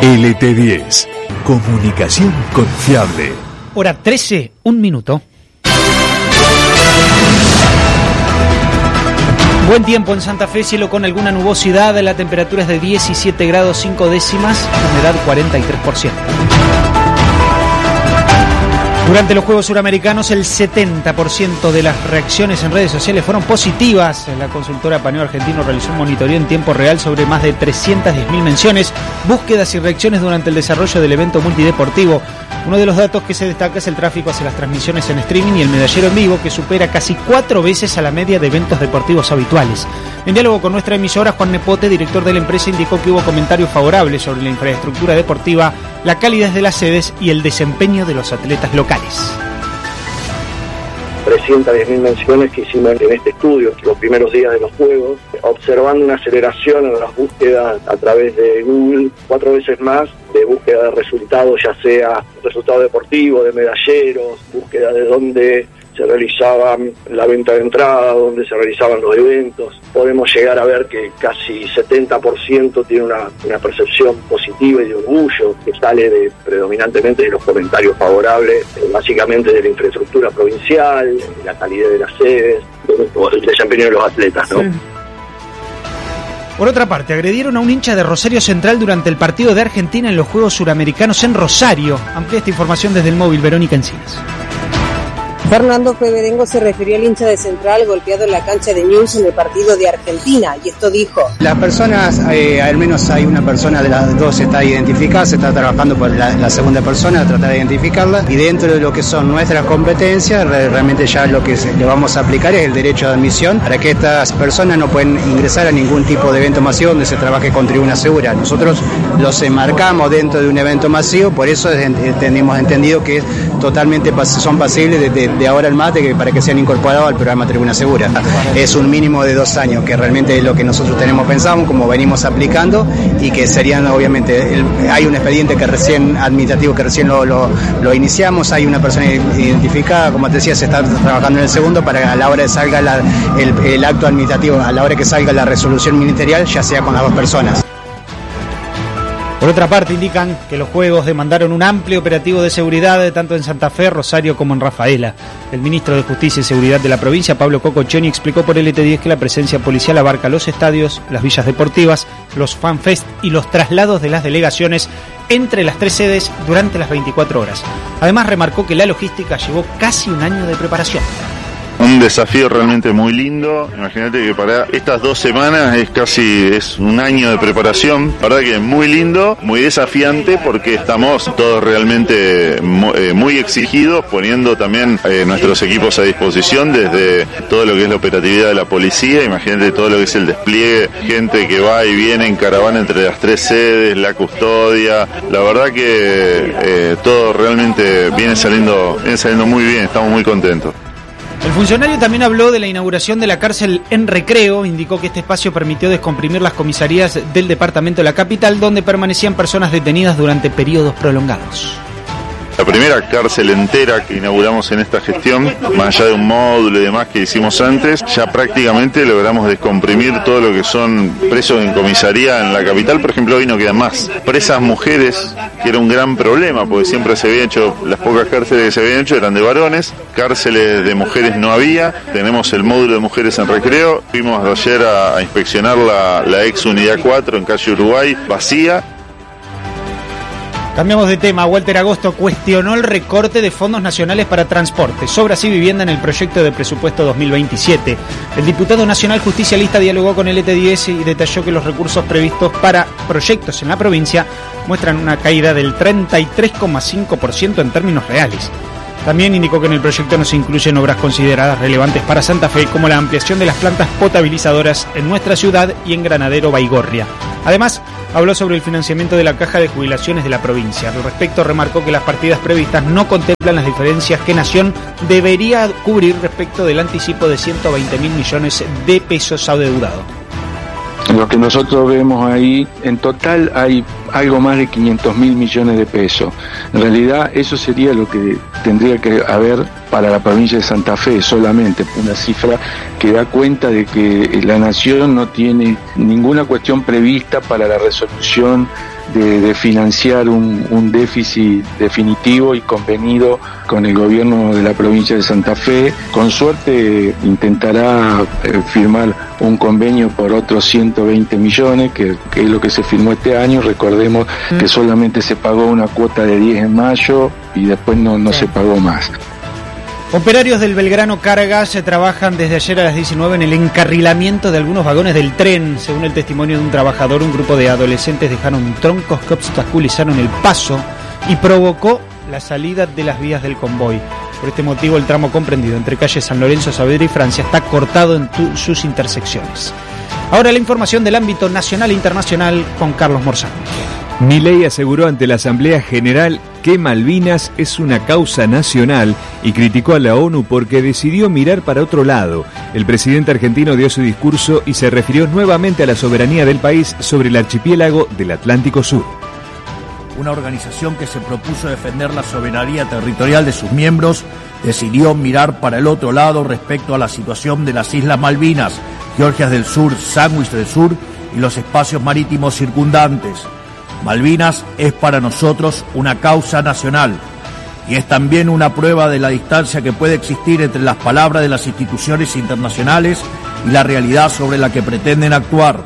LT10. Comunicación confiable. Hora 13, 1 minuto. Buen tiempo en Santa Fe, cielo con alguna nubosidad, la temperatura es de 17 grados 5 décimas, humedad 43%. Durante los Juegos Suramericanos, el 70% de las reacciones en redes sociales fueron positivas. La consultora Paneo Argentino realizó un monitoreo en tiempo real sobre más de 310.000 menciones, búsquedas y reacciones durante el desarrollo del evento multideportivo. Uno de los datos que se destaca es el tráfico hacia las transmisiones en streaming y el medallero en vivo, que supera casi 4 veces a la media de eventos deportivos habituales. En diálogo con nuestra emisora, Juan Nepote, director de la empresa, indicó que hubo comentarios favorables sobre la infraestructura deportiva, la calidez de las sedes y el desempeño de los atletas locales. 310.000 menciones que hicimos en este estudio, los primeros días de los Juegos, observando una aceleración en las búsquedas a través de Google, 4 veces más de búsqueda de resultados, ya sea resultado deportivo, de medalleros, búsqueda de dónde se realizaba la venta de entrada, dónde se realizaban los eventos. Podemos llegar a ver que casi 70% tiene una percepción positiva y de orgullo, que sale predominantemente de los comentarios favorables, básicamente de la infraestructura provincial, de la calidad de las sedes, el desempeño de los atletas, ¿no? Sí. Por otra parte, agredieron a un hincha de Rosario Central durante el partido de Argentina en los Juegos Suramericanos en Rosario. Amplía esta información desde el móvil Verónica Encinas. Fernando Feberengo se refirió al hincha de Central golpeado en la cancha de News en el partido de Argentina, y esto dijo: las personas, al menos hay una persona de las dos está identificada, se está trabajando por la segunda persona, tratar de identificarla, y dentro de lo que son nuestras competencias, realmente ya lo que le vamos a aplicar es el derecho de admisión para que estas personas no pueden ingresar a ningún tipo de evento masivo donde se trabaje con tribuna segura. Nosotros los enmarcamos dentro de un evento masivo, por eso tenemos entendido que totalmente son pasibles de ahora en más para que sean incorporados al programa Tribuna Segura. Es un mínimo de 2 años, que realmente es lo que nosotros tenemos pensado, como venimos aplicando, y que serían, obviamente, hay un expediente que recién administrativo que recién lo iniciamos, hay una persona identificada, como te decía, se está trabajando en el segundo para a la hora de salga el acto administrativo, a la hora que salga la resolución ministerial, ya sea con las 2 personas. Por otra parte, indican que los Juegos demandaron un amplio operativo de seguridad tanto en Santa Fe, Rosario como en Rafaela. El ministro de Justicia y Seguridad de la provincia, Pablo Cococcioni, explicó por LT10 que la presencia policial abarca los estadios, las villas deportivas, los fanfest y los traslados de las delegaciones entre las 3 sedes durante las 24 horas. Además, remarcó que la logística llevó casi un año de preparación. Un desafío realmente muy lindo. Imagínate que para estas 2 semanas es un año de preparación. La verdad que es muy lindo, muy desafiante, porque estamos todos realmente muy exigidos, poniendo también nuestros equipos a disposición, desde todo lo que es la operatividad de la policía. Imagínate todo lo que es el despliegue, gente que va y viene en caravana entre las 3 sedes, la custodia. La verdad que todo realmente viene saliendo muy bien, estamos muy contentos. El funcionario también habló de la inauguración de la cárcel en Recreo. Indicó que este espacio permitió descomprimir las comisarías del departamento de la capital, donde permanecían personas detenidas durante periodos prolongados. La primera cárcel entera que inauguramos en esta gestión, más allá de un módulo y demás que hicimos antes, ya prácticamente logramos descomprimir todo lo que son presos en comisaría en la capital. Por ejemplo, hoy no quedan más presas mujeres, que era un gran problema, porque siempre se habían hecho, las pocas cárceles que se habían hecho eran de varones, cárceles de mujeres no había. Tenemos el módulo de mujeres en Recreo. Fuimos ayer a inspeccionar la ex unidad 4 en calle Uruguay, vacía. Cambiamos de tema. Walter Agosto cuestionó el recorte de fondos nacionales para transporte, obras y vivienda en el proyecto de presupuesto 2027. El diputado nacional justicialista dialogó con el LT10 y detalló que los recursos previstos para proyectos en la provincia muestran una caída del 33,5% en términos reales. También indicó que en el proyecto no se incluyen obras consideradas relevantes para Santa Fe, como la ampliación de las plantas potabilizadoras en nuestra ciudad y en Granadero Baigorria. Además, habló sobre el financiamiento de la caja de jubilaciones de la provincia. Al respecto, remarcó que las partidas previstas no contemplan las diferencias que Nación debería cubrir respecto del anticipo de 120.000 millones de pesos adeudado. Lo que nosotros vemos ahí, en total hay algo más de 500.000 millones de pesos. En realidad eso sería lo que tendría que haber para la provincia de Santa Fe solamente, una cifra que da cuenta de que la Nación no tiene ninguna cuestión prevista para la resolución de financiar un déficit definitivo y convenido con el gobierno de la provincia de Santa Fe. Con suerte intentará firmar un convenio por otros 120 millones, que es lo que se firmó este año. Recordemos que solamente se pagó una cuota de 10 en mayo y después no se pagó más. Operarios del Belgrano Cargas se trabajan desde ayer a las 19 en el encarrilamiento de algunos vagones del tren. Según el testimonio de un trabajador, un grupo de adolescentes dejaron troncos que obstaculizaron el paso y provocó la salida de las vías del convoy. Por este motivo, el tramo comprendido entre calles San Lorenzo, Saavedra y Francia está cortado en sus intersecciones. Ahora la información del ámbito nacional e internacional con Carlos Morzán. Milei aseguró ante la Asamblea General que Malvinas es una causa nacional y criticó a la ONU porque decidió mirar para otro lado. El presidente argentino dio su discurso y se refirió nuevamente a la soberanía del país sobre el archipiélago del Atlántico Sur. Una organización que se propuso defender la soberanía territorial de sus miembros decidió mirar para el otro lado respecto a la situación de las Islas Malvinas, Georgias del Sur, Sandwich del Sur y los espacios marítimos circundantes. Malvinas es para nosotros una causa nacional y es también una prueba de la distancia que puede existir entre las palabras de las instituciones internacionales y la realidad sobre la que pretenden actuar.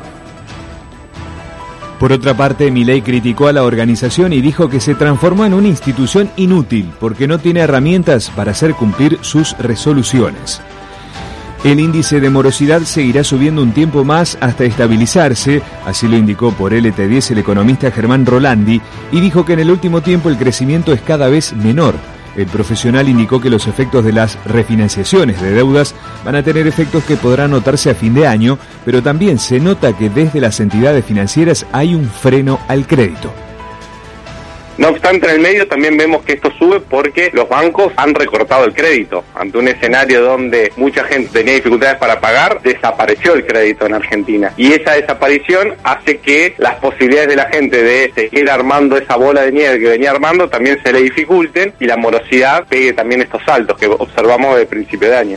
Por otra parte, Milei criticó a la organización y dijo que se transformó en una institución inútil porque no tiene herramientas para hacer cumplir sus resoluciones. El índice de morosidad seguirá subiendo un tiempo más hasta estabilizarse, así lo indicó por LT10 el economista Germán Rolandi, y dijo que en el último tiempo el crecimiento es cada vez menor. El profesional indicó que los efectos de las refinanciaciones de deudas van a tener efectos que podrán notarse a fin de año, pero también se nota que desde las entidades financieras hay un freno al crédito. No obstante, en el medio también vemos que esto sube porque los bancos han recortado el crédito. Ante un escenario donde mucha gente tenía dificultades para pagar, desapareció el crédito en Argentina. Y esa desaparición hace que las posibilidades de la gente de seguir armando esa bola de nieve que venía armando también se le dificulten y la morosidad pegue también estos saltos que observamos desde el principio de año.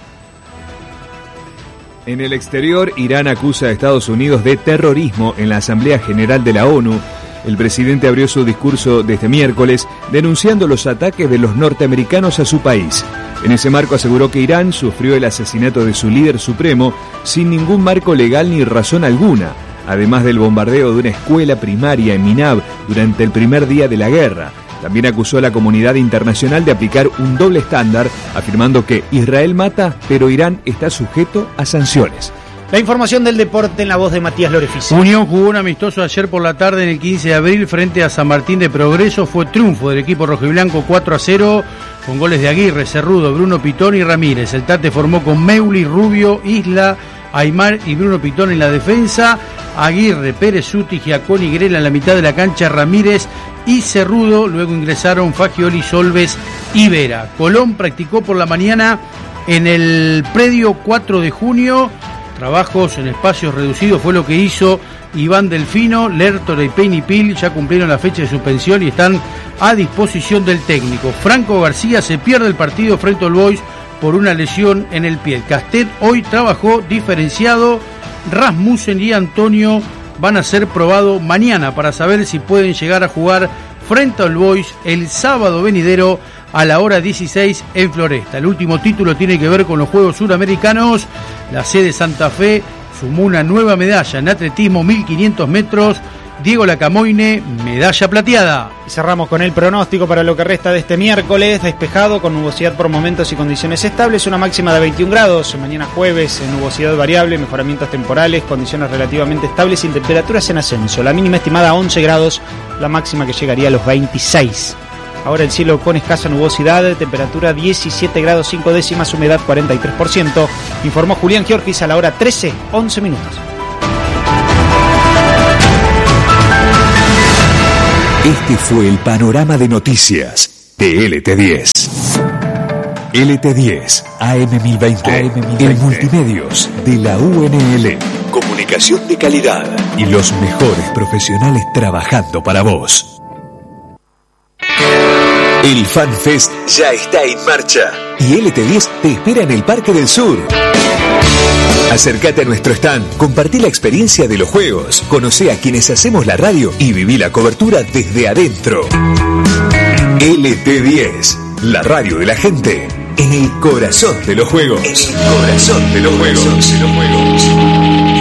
En el exterior, Irán acusa a Estados Unidos de terrorismo en la Asamblea General de la ONU. El presidente abrió su discurso de este miércoles denunciando los ataques de los norteamericanos a su país. En ese marco aseguró que Irán sufrió el asesinato de su líder supremo sin ningún marco legal ni razón alguna, además del bombardeo de una escuela primaria en Minab durante el primer día de la guerra. También acusó a la comunidad internacional de aplicar un doble estándar, afirmando que Israel mata, pero Irán está sujeto a sanciones. La información del deporte en la voz de Matías Lorefice. Unión jugó un amistoso ayer por la tarde en el 15 de abril frente a San Martín de Progreso. Fue triunfo del equipo rojiblanco 4-0 con goles de Aguirre, Cerrudo, Bruno Pitón y Ramírez. El Tate formó con Meuli, Rubio, Isla, Aymar y Bruno Pitón en la defensa. Aguirre, Pérez, Suti, Giacón y Grela en la mitad de la cancha, Ramírez y Cerrudo. Luego ingresaron Fagioli, Solves y Vera. Colón practicó por la mañana en el predio 4 de junio. Trabajos en espacios reducidos fue lo que hizo Iván Delfino, Lertora y Peinipil. Ya cumplieron la fecha de suspensión y están a disposición del técnico. Franco García se pierde el partido frente al Boys por una lesión en el pie. Castet hoy trabajó diferenciado. Rasmussen y Antonio van a ser probados mañana para saber si pueden llegar a jugar frente al Boys el sábado venidero a la hora 16 en Floresta. El último título tiene que ver con los Juegos Suramericanos. La sede Santa Fe sumó una nueva medalla en atletismo 1500 metros. Diego Lacamoine, medalla plateada. Y cerramos con el pronóstico para lo que resta de este miércoles. Despejado, con nubosidad por momentos y condiciones estables. Una máxima de 21 grados. Mañana jueves, nubosidad variable, mejoramientos temporales, condiciones relativamente estables y temperaturas en ascenso. La mínima estimada a 11 grados, la máxima que llegaría a los 26. Ahora el cielo con escasa nubosidad, temperatura 17 grados 5 décimas, humedad 43%. Informó Julián Giorgis a la hora 13:11 minutos. Este fue el panorama de noticias de LT10. LT10, AM1020, el multimedios de la UNL. Comunicación de calidad y los mejores profesionales trabajando para vos. El FanFest ya está en marcha y LT10 te espera en el Parque del Sur. Acércate a nuestro stand, compartí la experiencia de los juegos, conocé a quienes hacemos la radio y viví la cobertura desde adentro. LT10, la radio de la gente, en el corazón de los juegos. En el corazón de los juegos.